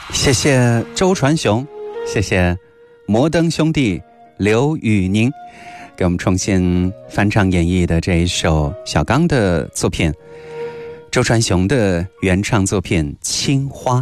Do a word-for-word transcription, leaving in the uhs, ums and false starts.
谢谢周传雄，谢谢摩登兄弟刘宇宁给我们重新翻唱演绎的这一首小刚的作品，周传雄的原唱作品《青花》。